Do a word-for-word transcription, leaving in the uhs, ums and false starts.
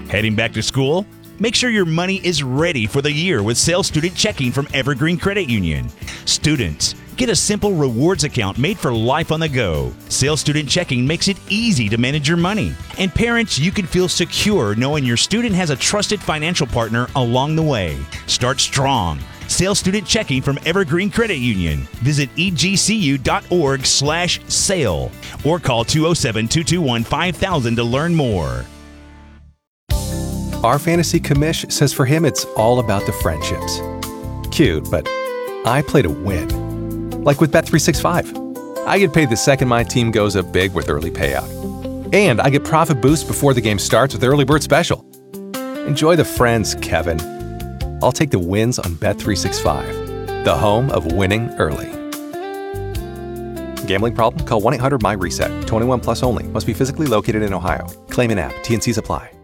Heading back to school? Make sure your money is ready for the year with Sale Student Checking from Evergreen Credit Union. Students, get a simple rewards account made for life on the go. Sale Student Checking makes it easy to manage your money. And parents, you can feel secure knowing your student has a trusted financial partner along the way. Start strong. Sale Student Checking from Evergreen Credit Union. Visit E G C U dot org slash sale or call two oh seven, two two one, five thousand to learn more. Our fantasy commish says for him it's all about the friendships. Cute, but I play to win. Like with Bet three sixty-five. I get paid the second my team goes up big with early payout. And I get profit boost before the game starts with Early Bird Special. Enjoy the friends, Kevin. I'll take the wins on Bet three sixty-five, the home of winning early. Gambling problem? Call one eight hundred M Y RESET. twenty-one plus only. Must be physically located in Ohio. Claim in app. T and Cs apply.